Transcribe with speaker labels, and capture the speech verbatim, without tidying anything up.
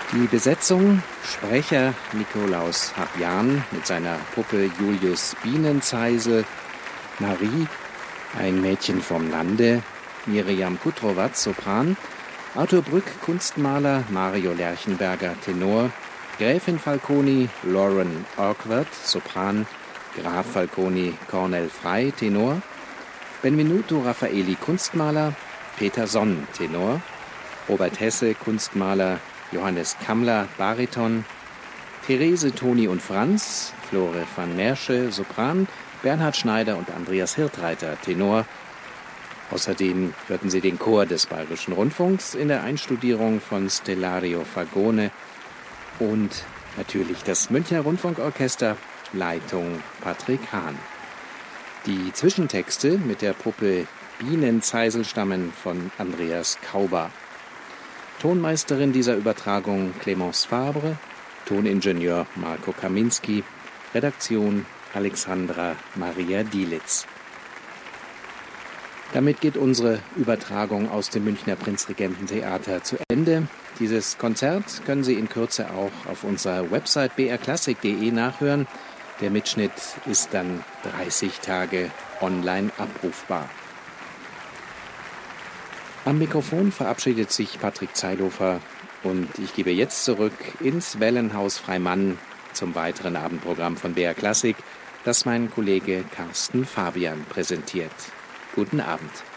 Speaker 1: Die Besetzung: Sprecher Nikolaus Habjan mit seiner Puppe Julius Bienenzeisel, Marie, ein Mädchen vom Lande, Miriam Kudrowatz, Sopran, Arthur Brück, Kunstmaler, Mario Lerchenberger, Tenor, Gräfin Falconi, Lauren Arkwart, Sopran, Graf Falconi, Cornel Frey, Tenor, Benvenuto Raffaeli, Kunstmaler, Peter Sonn, Tenor, Robert Hesse, Kunstmaler, Johannes Kammler, Bariton, Therese, Toni und Franz, Flore van Mersche, Sopran, Bernhard Schneider und Andreas Hirtreiter, Tenor. Außerdem hörten Sie den Chor des Bayerischen Rundfunks in der Einstudierung von Stellario Fagone und natürlich das Münchner Rundfunkorchester, Leitung Patrick Hahn. Die Zwischentexte mit der Puppe Bienenzeisel stammen von Andreas Kauber. Tonmeisterin dieser Übertragung Clémence Fabre, Toningenieur Marco Kaminski, Redaktion Alexandra Maria Dielitz. Damit geht unsere Übertragung aus dem Münchner Prinzregententheater zu Ende. Dieses Konzert können Sie in Kürze auch auf unserer Website b r klassik punkt d e nachhören. Der Mitschnitt ist dann dreißig Tage online abrufbar. Am Mikrofon verabschiedet sich Patrick Zeilhofer und ich gebe jetzt zurück ins Wellenhaus Freimann zum weiteren Abendprogramm von B R Klassik, das mein Kollege Carsten Fabian präsentiert. Guten Abend.